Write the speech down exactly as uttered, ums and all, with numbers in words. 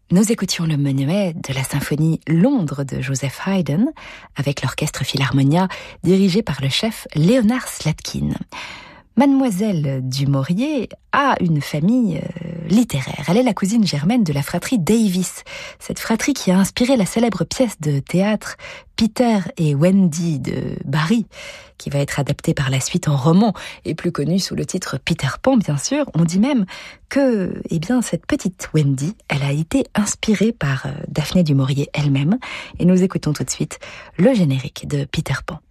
Nous écoutions le menuet de la symphonie Londres de Joseph Haydn avec l'orchestre Philharmonia dirigé par le chef Léonard Slatkin. Mademoiselle du Maurier a une famille euh, littéraire. Elle est la cousine germaine de la fratrie Davis, cette fratrie qui a inspiré la célèbre pièce de théâtre Peter et Wendy de Barry, qui va être adaptée par la suite en roman et plus connue sous le titre Peter Pan, bien sûr. On dit même que, eh bien, cette petite Wendy, elle a été inspirée par euh, Daphné du Maurier elle-même. Et nous écoutons tout de suite le générique de Peter Pan.